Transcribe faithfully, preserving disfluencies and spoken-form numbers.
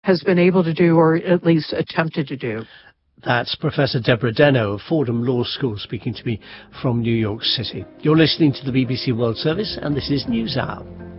has been able to do, or at least attempted to do. That's Professor Deborah Denno of Fordham Law School speaking to me from New York City. You're listening to the B B C World Service, and this is NewsHour.